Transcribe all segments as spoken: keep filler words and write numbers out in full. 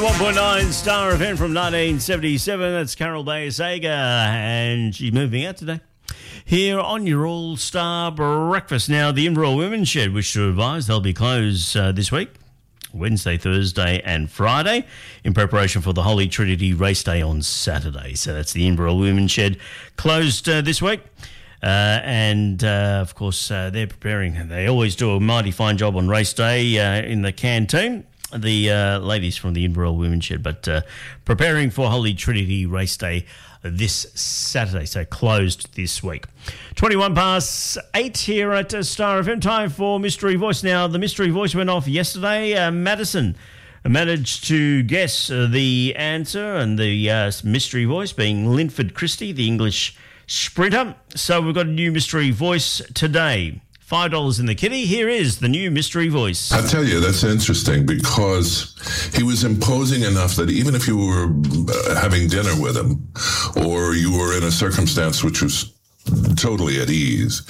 one point nine Star F M from nineteen seventy-seven. That's Carol Bayer Sager, and she's moving out today. Here on your All-Star Breakfast. Now, the Inverell Women's Shed wish to advise they'll be closed uh, this week, Wednesday, Thursday and Friday, in preparation for the Holy Trinity Race Day on Saturday. So that's the Inverell Women's Shed closed uh, this week. Uh, and, uh, of course, uh, they're preparing. They always do a mighty fine job on race day uh, in the canteen, the uh, ladies from the Inverell Women's Shed, but uh, preparing for Holy Trinity Race Day this Saturday, so closed this week. twenty-one past eight here at uh, Star F M. Time for Mystery Voice. Now, the Mystery Voice went off yesterday. Uh, Madison managed to guess uh, the answer, and the uh, Mystery Voice being Linford Christie, the English sprinter. So we've got a new Mystery Voice today. five dollars in the kitty. Here is the new Mystery Voice. I tell you, that's interesting because he was imposing enough that even if you were having dinner with him or you were in a circumstance which was totally at ease,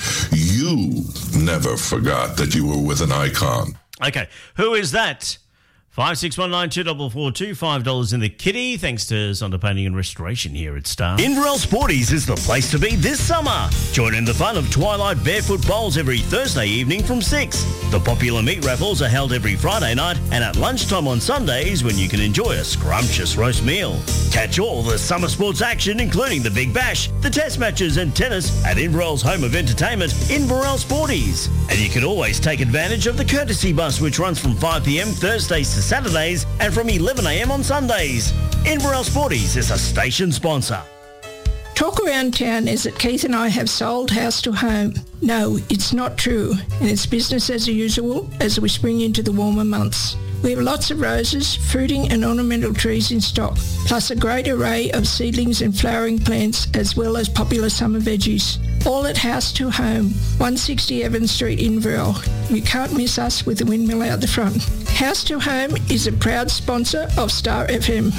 you never forgot that you were with an icon. Okay, who is that? five six one nine two four four two, five dollars in the kitty, thanks to Zonda Painting and Restoration here at Star. Inverell Sporties is the place to be this summer. Join in the fun of Twilight Barefoot Bowls every Thursday evening from six. The popular meat raffles are held every Friday night and at lunchtime on Sundays when you can enjoy a scrumptious roast meal. Catch all the summer sports action, including the Big Bash, the test matches and tennis at Inverell's home of entertainment, Inverell Sporties. And you can always take advantage of the courtesy bus, which runs from five p.m. Thursdays to Saturdays and from eleven a.m. on Sundays. Inverell Sporties is a station sponsor. Talk around town is that Keith and I have sold house to home. No, it's not true, and it's business as usual as we spring into the warmer months. We have lots of roses, fruiting and ornamental trees in stock, plus a great array of seedlings and flowering plants as well as popular summer veggies. All at House to Home, one sixty Evans Street, Inverell. You can't miss us with the windmill out the front. House to Home is a proud sponsor of Star F M.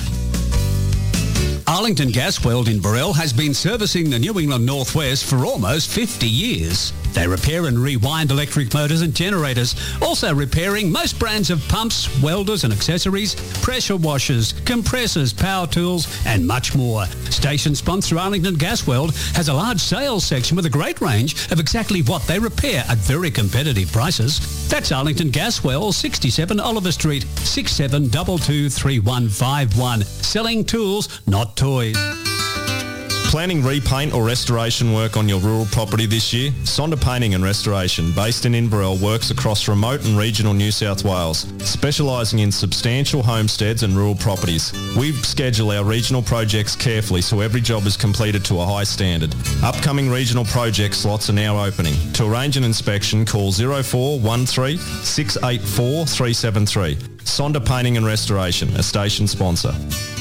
Arlington Gasworld in Burrell has been servicing the New England Northwest for almost fifty years. They repair and rewind electric motors and generators, also repairing most brands of pumps, welders and accessories, pressure washers, compressors, power tools and much more. Station sponsor Arlington Gasworld has a large sales section with a great range of exactly what they repair at very competitive prices. That's Arlington Gasworld, sixty-seven Oliver Street, six seven two two three one five one. Selling tools, not toys. Planning repaint or restoration work on your rural property this year? Sonda Painting and Restoration, based in Inverell, works across remote and regional New South Wales, specialising in substantial homesteads and rural properties. We schedule our regional projects carefully so every job is completed to a high standard. Upcoming regional project slots are now opening. To arrange an inspection, call zero four one three six eight four three seven three. Sonda Painting and Restoration, a station sponsor.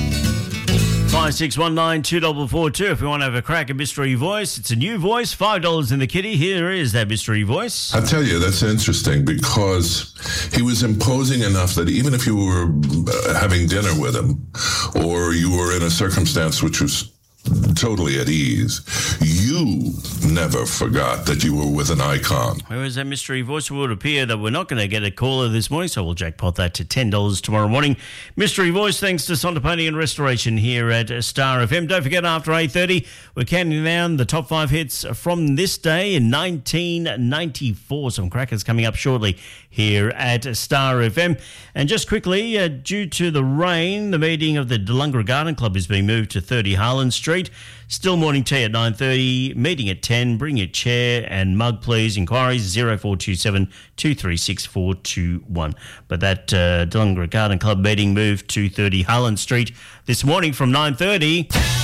five six one nine two four four two if you want to have a crack at Mystery Voice. It's a new voice, five dollars in the kitty. Here is that Mystery Voice. I tell you, that's interesting because he was imposing enough that even if you were having dinner with him or you were in a circumstance which was totally at ease, you never forgot that you were with an icon. Where is that Mystery Voice? It would appear that we're not going to get a caller this morning, so we'll jackpot that to ten dollars tomorrow morning. Mystery Voice, thanks to Sonda Painting and Restoration here at Star F M. Don't forget, after eight thirty, we're counting down the top five hits from this day in nineteen ninety-four. Some crackers coming up shortly here at Star F M. And just quickly, uh, due to the rain, the meeting of the Delungra Garden Club is being moved to thirty Harlan Street. Still morning tea at nine thirty, meeting at ten. Bring your chair and mug, please. Inquiries zero four two seven two three six four two one. But that uh, Delungra Garden Club meeting moved to thirty Harlan Street this morning from nine thirty.